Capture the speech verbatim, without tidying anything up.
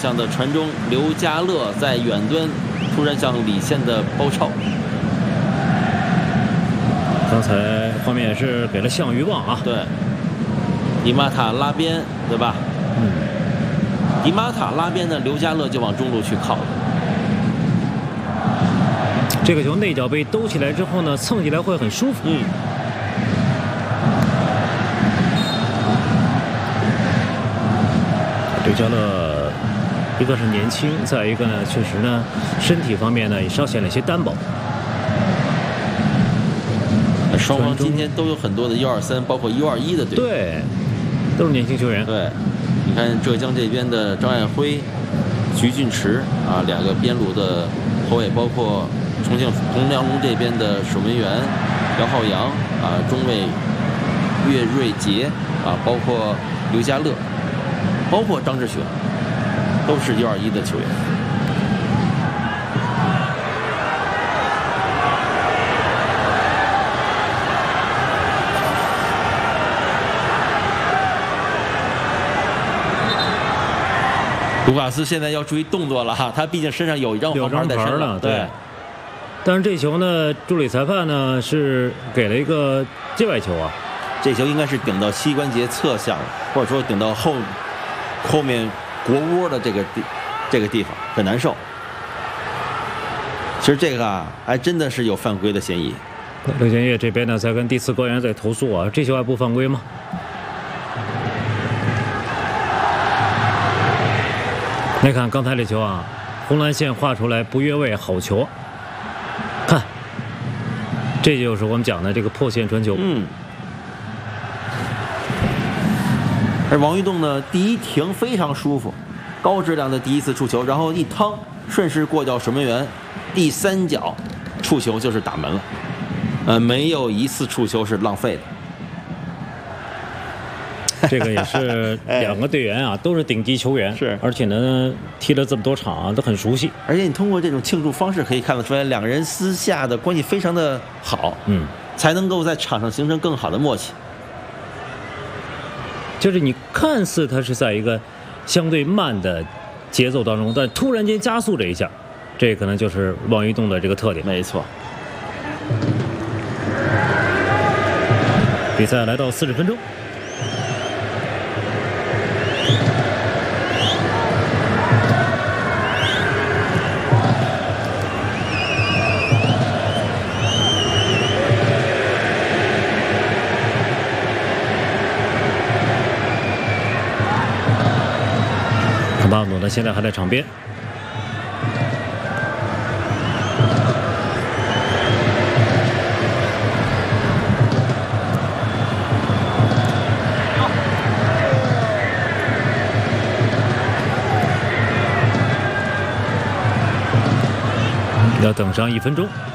向的传中，刘家乐在远端突然向里线的包抄。 刚才画面也是给了项羽望啊， 对，迪马塔拉边，对吧？ 嗯， 迪马塔拉边呢，刘家乐就往中路去靠了。 这个球内脚被兜起来之后呢，蹭起来会很舒服。 嗯。 刘家乐，一个是年轻，再一个呢，确实呢，身体方面呢也稍显了一些单薄。 双方今天都有很多的 U 二三，包括 U 二一的队， 对，都是年轻球员。 对，你看浙江这边的张爱辉、徐俊池啊，两个边路的后卫，包括重庆红梁龙这边的守门员姚浩洋啊，中卫岳瑞杰啊，包括刘家乐，包括张志雄，都是 U 二一的球员。卢卡斯现在要注意动作了哈，他毕竟身上有一张黄牌在身了。对。 但是这球呢，助理裁判呢是给了一个界外球啊， 这球应该是顶到膝关节侧向，或者说顶到后后面腘窝的这个地这个地方，很难受。其实这个啊，还真的是有犯规的嫌疑。 刘建业这边呢，在跟第四官员在投诉啊，这球还不犯规吗？来看刚才这球啊，红蓝线画出来不越位，好球。看，这就是我们讲的这个破线传球。 嗯。而王玉栋呢，第一停非常舒服，高质量的第一次触球，然后一趟顺势过掉守门员，第三脚触球就是打门了。呃，没有一次触球是浪费的。 这个也是两个队员啊，都是顶级球员， 是， 而且呢踢了这么多场啊，都很熟悉。 而且你通过这种庆祝方式可以看得出来，两个人私下的关系非常的好， 嗯， 才能够在场上形成更好的默契。 就是你看似他是在一个相对慢的节奏当中，但突然间加速这一下，这可能就是王玉栋的这个特点。 没错。 比赛来到四十分钟。巴努呢，现在还在场边。要等上一分钟。